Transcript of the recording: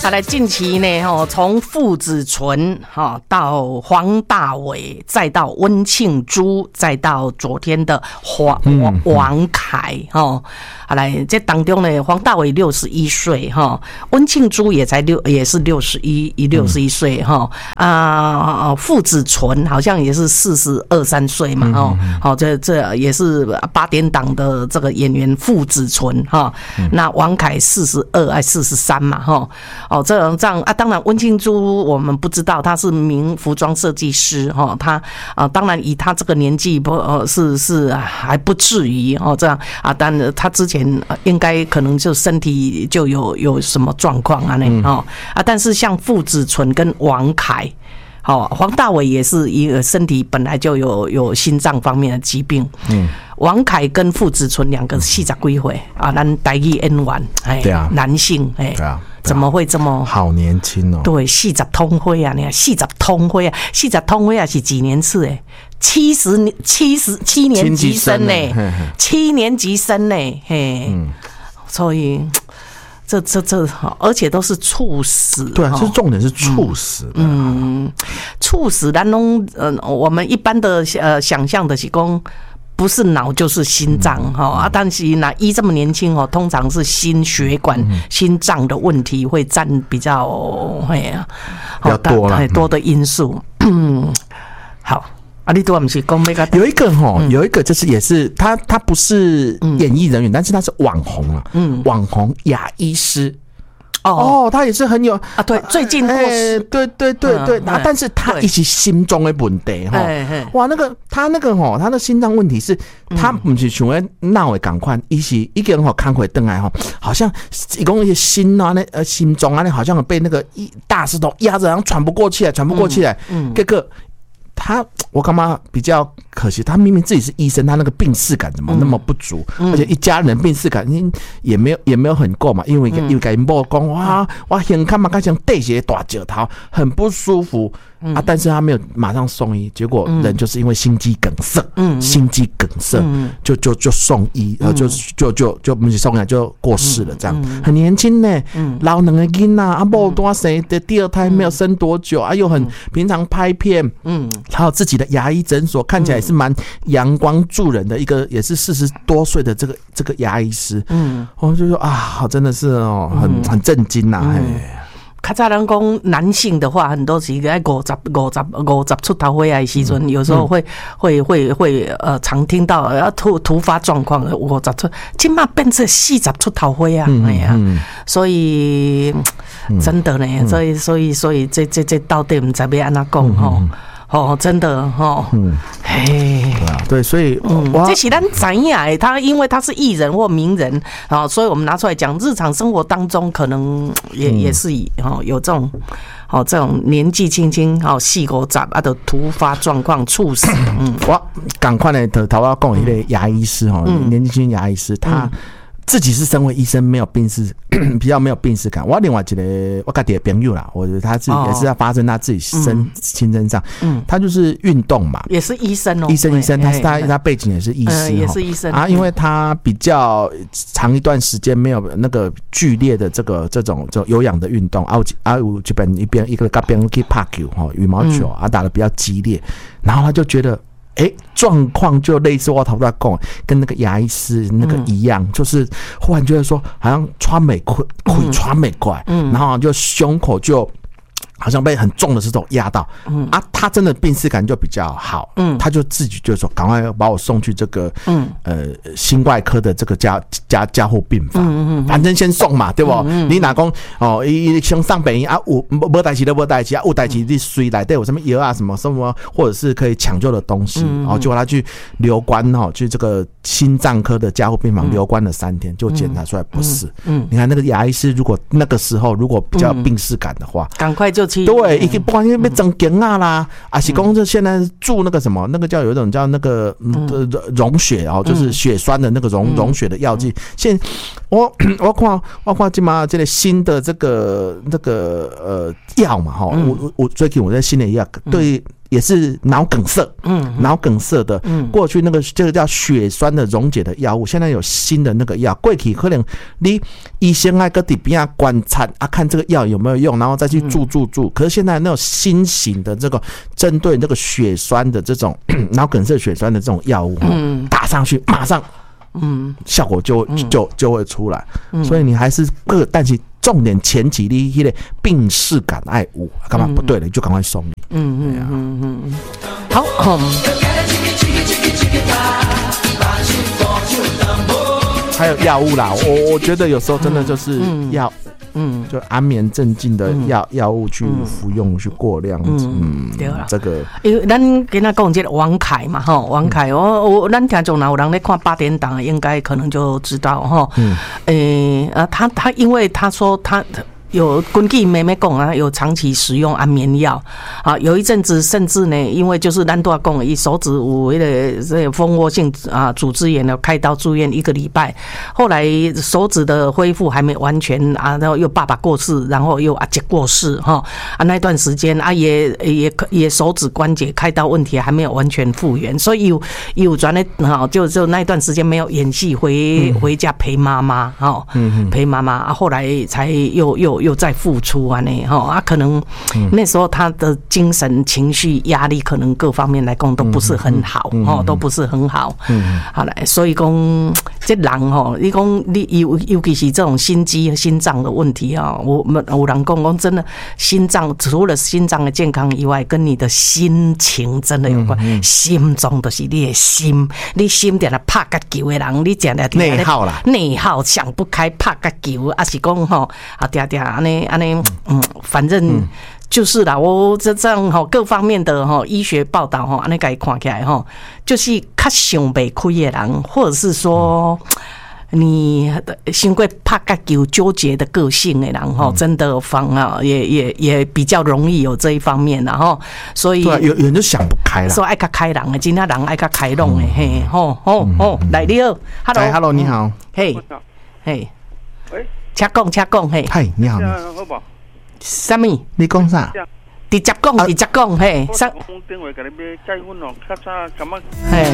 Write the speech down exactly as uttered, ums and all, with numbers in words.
好来，近期呢，哈，从傅子纯哈到黄大炜，再到温庆珠，再到昨天的黄王凯，哈，好来，这当中呢，黄大炜六十一岁，哈，温庆珠也才六，也是六十一，一六十一岁，哈，啊，傅子纯好像也是四十二三岁嘛，哦，好，这这也是八点档的这个演员傅子纯，哈，那王凯四十二还四十三嘛，哈。哦，这样这样啊，当然温庆珠我们不知道他是名服装设计师哈，他啊当然以他这个年纪不呃是是还不至于哦这样啊，但他之前应该可能就身体就有有什么状况啊呢哦啊，但是像傅子纯跟王凯。好，黄大炜也是一个身体本来就有有心脏方面的疾病。嗯，王凯跟傅子纯两个四十几岁啊，咱台语演员，哎，对啊，男性，哎，对啊，怎么会这么好年轻哦？ 对，四十通辉啊，你看四十通辉啊，四十通辉啊是几年次哎？七十年，七十七年级生呢？七年级生呢？嘿，嗯，所以。这这这，而且都是猝死。 对啊，这重点是猝死。 嗯，猝死，咱拢呃，我们一般的呃想象的是讲，不是脑就是心脏哈、嗯、啊，但是那一这么年轻哦，通常是心血管、嗯、心脏的问题会占比较会啊， 比较多了， 很多的因素。嗯，好。啊，你都不是讲那个有一个哈，有一个就是也是他，他不是演艺人员，嗯、但是他是网红啊，嗯，网红牙医师。哦, 哦，他也是很有啊，对，最近过世， 欸、对对对对，嗯、但是他一直心中的问题哈，哇，那个他那个哈，他的心脏问题是，他不是像那脑的赶快，一是一个人哈看回灯来哈，好像一共一些心啊，那呃心中啊，那好像被那个一大石头压着，然后喘不过气来，喘不过气来，嗯，这个。他我干嘛比较可惜？他明明自己是医生，他那个病识感怎么那么不足？嗯、而且一家人病识感也没有也没有很够嘛，因为因为给某讲哇，我现看嘛，刚像对些大脚头，很不舒服。啊！但是他没有马上送医，结果人就是因为心肌梗塞，嗯，心肌梗塞，嗯、就就就送医，然后就就就就不是送医就过世了，这样、嗯、很年轻呢，嗯，老两个囡仔啊，某多生的第二胎没有生多久，啊，又很平常拍片，嗯，还有自己的牙医诊所，看起来也是蛮阳光助人的一个，也是四十多岁的这个这个牙医师，嗯，我就说啊，真的是哦，很很震惊呐、啊，哎、嗯。 较早人讲男性的话，很多是在五十、五十、五十出头岁的时阵、嗯，有时候会、嗯、会会会呃，常听到要突突发状况，五十出，今嘛变成四十出头岁啊，哎呀、嗯，所以、嗯、真的呢，嗯、所以所以所以这这这到底唔知要安怎讲吼。嗯哦，真的哦，嗯，嘿， 对啊，对，所以， 嗯，这是咱知影的，他因为他是艺人或名人啊，所以我们拿出来讲，日常生活当中可能也、嗯、也是哦有这种哦这种年纪轻轻哦四五十啊的突发状况猝死，嗯， 我赶快呢，头头要讲一个牙医师哈，嗯、年纪轻牙医师他。嗯自己是身为医生，没有病史，比较没有病史感。我另外一个我自己的朋友啦，我觉得他是也是要发生他自己身亲身上，嗯，他就是运动嘛， 也是医生哦， 医生医生，他是他他背景也是医师， 也是医生啊，因为他比较长一段时间没有那个剧烈的这个这种这种有氧的运动，啊啊，有这边一边一个跟边去拍球哈，羽毛球啊打得比较激烈，然后他就觉得。哎，状况就类似我头在讲，跟那个牙医师那个一样，嗯、就是忽然觉得说，好像穿美快，腿穿美快，嗯，然后就胸口就好像被很重的石头压到，嗯啊，他真的病识感就比较好，嗯，他就自己就说，赶快把我送去这个，嗯，呃，心外科的这个加加加护病房，嗯嗯，反正先送嘛，对不？嗯、你哪讲哦，伊先上北医啊，有无代志都无代志啊，有代志你随来对有什么药啊，什么什么，或者是可以抢救的东西，然后结果他去留观哈，去这个心脏科的加护病房留观了三天，就检查出来不是，嗯，你看那个牙医师，如果那个时候如果比较病识感的话， 赶快就。 对，一个不管因为整根啊啦，啊是讲这现在注那个什么，那个叫有一种叫那个嗯溶血哦，就是血栓的那个溶溶血的药剂。现我我看我看今嘛这个新的这个这个呃药嘛哈，我我最近我在新的药对也是脑梗塞，嗯，脑梗塞的，嗯，过去那个这个叫血栓的溶解的药物，现在有新的那个药，过去可能你医生爱搁底边观察啊，看这个药有没有用，然后再去注注注。可是现在那种新型的这个针对这个血栓的这种脑梗塞血栓的这种药物，嗯，打上去马上。嗯，效果就就就会出来，嗯、所以你还是各，但是重点前期你迄个病识感爱有，干嘛不对了，你就赶快送你。嗯嗯嗯嗯嗯， 好。嗯、 还有药物啦，我我觉得有时候真的就是要。嗯，就安眠镇静的药药物去服用，去过量，嗯，对啦，这个， 因为咱跟他讲这个王凯嘛，哈，王凯，我我咱听众哪有人在看八点档，应该可能就知道哈，嗯，诶，啊，他他因为他说他。有根据妹妹讲啊，有长期使用安眠药啊，有一阵子甚至呢，因为就是咱都要讲，伊手指有那个这个蜂窝性啊组织炎的，开刀住院一个礼拜，后来手指的恢复还没完全啊，然后又爸爸过世，然后又阿姐过世哈啊，那段时间啊也也也手指关节开刀问题还没有完全复原，所以有有转的哈，就就那段时间没有演戏，回回家陪妈妈哈，陪妈妈啊，后来才又又。又再付出啊呢哈啊，可能那时候他的精神情绪压力可能各方面来讲都不是很好哦，都不是很好。嗯，好来，所以讲这人哈，你讲你尤尤其是这种心肌、心脏的问题啊，我们有人讲讲真的，心脏除了心脏的健康以外，跟你的心情真的有关。心中就是你的心，你心在那拍个球的人，你讲的内耗啦， 内耗想不开拍个球，还是讲吼啊嗲嗲。安尼安尼，嗯，反正就是啦。我这这样哈，各方面的哈医学报道哈，安尼给看起来哈，就是较想不开的人，或者是说你心过怕个有纠结的个性的人哈，真的方啊，也也也比较容易有这一方面然后，所以对有有人就想不开了， 说爱较开朗的，今天人爱较开朗的嘿，吼吼吼，来你好 ，Hello Hello 你好， 嘿嘿， 喂。 请讲，请讲，嘿。 嗨，你好。 好不？ 什么？ 你讲啥？ 直接讲，直接讲，嘿。 我电话给你买结婚咯，较早感觉。 嘿。